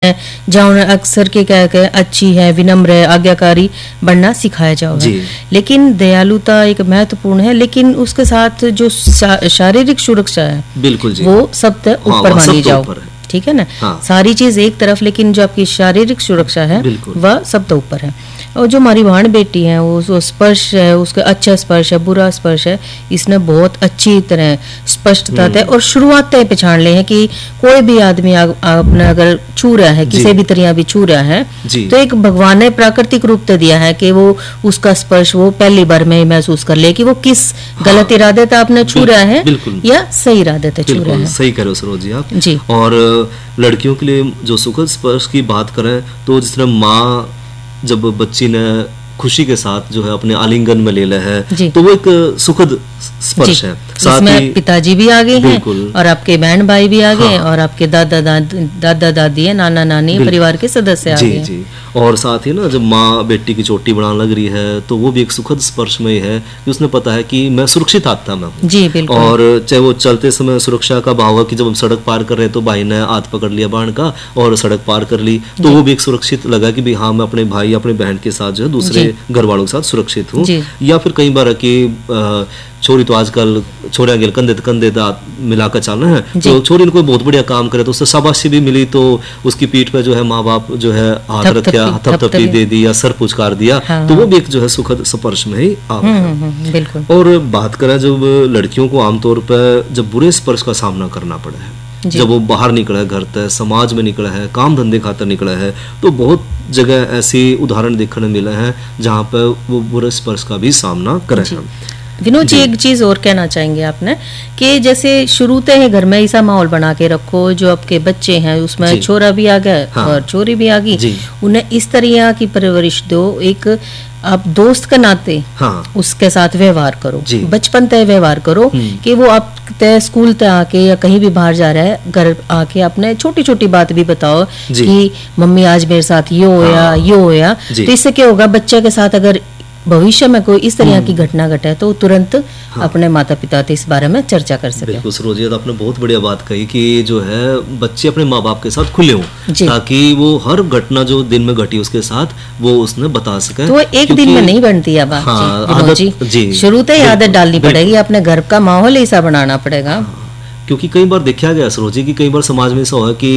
है, जहाँ उन्हें अक्सर के कह के अच्छी है, विनम्र है, आज्ञाकारी बनना सिखाया जाओगे। लेकिन दयालुता एक महत्वपूर्ण है, लेकिन उसके साथ जो शारीरिक सुरक्षा है बिल्कुल जी, वो सब ऊपर मानी जाओ, ठीक है ना। सारी चीज एक तरफ, लेकिन जो आपकी शारीरिक सुरक्षा है वह सब तो ऊपर है। और जो हमारी भाण बेटी है वो स्पर्श है, उसका अच्छा स्पर्श है, बुरा स्पर्श है, इसने बहुत अच्छी तरह स्पष्टता है और शुरुआत तय पहचान ले हैं कि कोई भी आदमी अपना अगर छू रहा है, किसी भी तरह भी छू रहा है, तो एक भगवान ने प्राकृतिक रूप से दिया है कि वो उसका स्पर्श वो पहली बार में महसूस कर ले कि वो किस गलत इरादे से आपने छू रहा है या सही इरादे से छू रहा है। सही कह रहे हो सरोज जी आप जी। और लड़कियों के लिए जो सुखद स्पर्श की बात करें तो जिस तरह माँ जब बच्ची ने खुशी के साथ जो है अपने आलिंगन में ले लिया है तो वो एक सुखद स्पर्श है। साथ में पिताजी भी आ गए हैं और आपके बहन भाई भी आ गए और आपके दादा दादी है, नाना नानी परिवार के सदस्य आ गए जी। और साथ ही ना जब माँ बेटी की चोटी बनाने लग रही है तो वो भी एक सुखद स्पर्श में है कि उसने पता है कि मैं सुरक्षित आत्मा में हूँ जी बिल्कुल। और चाहे वो चलते समय सुरक्षा का भाव है कि जब हम सड़क पार कर रहे हैं तो भाई ने हाथ पकड़ लिया बाण का और सड़क पार कर ली, तो वो भी एक सुरक्षित लगा कि भाई हाँ मैं अपने भाई अपने बहन के साथ जो है दूसरे घर वालों के साथ सुरक्षित हूँ। या फिर कई बार कि छोरी तो आजकल छोरिया गेल कंधे दांत मिलाकर चल रहे हैं, तो छोरी ने कोई बहुत बढ़िया काम करे तो उससे शाबाशी भी मिली, तो उसकी पीठ पे जो है माँ बाप जो है हाथ रखा, थपथपी दे दी या सर पुचकार दिया, तो वो भी एक जो है सुखद स्पर्श में ही आता है। बिल्कुल। और बात करें जब लड़कियों को आमतौर पर जब बुरे स्पर्श का सामना करना पड़ा है, जब वो बाहर निकला है घर तक, समाज में निकला है, काम धंधे खातर निकला है, तो बहुत जगह ऐसी उदाहरण देखने मिले हैं जहाँ पर वो बुरे स्पर्श का भी सामना करे हैं। विनोद जी एक चीज और कहना चाहेंगे आपने कि जैसे शुरूते ही घर में ऐसा माहौल बना के रखो जो आपके बच्चे हैं उसमें छोरा भी आ गया और छोरी भी आ गई, उन्हें इस तरह की परवरिश दो, एक आप दोस्त के नाते उसके साथ व्यवहार करो, बचपन तय व्यवहार करो कि वो आप तय स्कूल तय आके या कहीं भी बाहर जा रहा है, घर आके अपने छोटी छोटी बात भी बताओ कि मम्मी आज मेरे साथ ये होया, तो इससे क्या होगा, बच्चे के साथ अगर भविष्य में कोई इस तरह की घटना घटे तो तुरंत अपने माता पिता से इस बारे में चर्चा कर सके। बिल्कुल सरोज, आपने बहुत बढ़िया बात कही कि जो है बच्चे अपने माँ बाप के साथ खुले हों ताकि वो हर घटना जो दिन में घटी उसके साथ वो उसने बता सके। तो एक दिन में नहीं बनती है बात जी, शुरू से ही आदत डालनी पड़ेगी, अपने घर का माहौल ऐसा बनाना पड़ेगा। क्योंकि कई बार देखा गया सरोज जी की कई बार समाज में ऐसा हुआ कि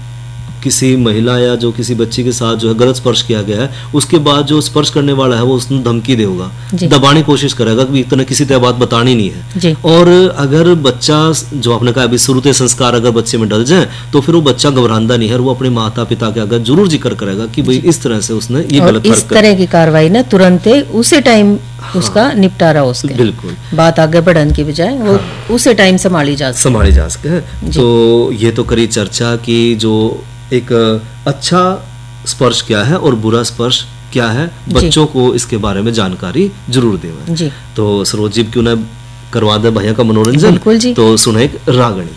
किसी महिला या जो किसी बच्ची के साथ जो है गलत स्पर्श किया गया है, उसके बाद जो स्पर्श करने वाला है वो उसने धमकी देगा, दबाने की कोशिश करेगा कि इतना किसी तरह बात बतानी नहीं है। और अगर बच्चा जो आपने कहा अभी शुरू से संस्कार अगर बच्चे में डल जाए तो फिर वो बच्चा घबराता नहीं है, वो अपने माता पिता के आगे जरूर जिक्र करेगा कि भाई इस तरह से उसने ये गलत इस तरह की कार्रवाई ना तुरंत उसी टाइम उसका निपटारा उसके, बिल्कुल बात आगे बढ़ने की बजाय वो उसी टाइम संभाली जा सके। तो ये तो करी चर्चा की जो एक अच्छा स्पर्श क्या है और बुरा स्पर्श क्या है, बच्चों को इसके बारे में जानकारी जरूर दें। तो सरोज जी क्यों ना करवा दे भैया का मनोरंजन, तो सुने एक रागणी।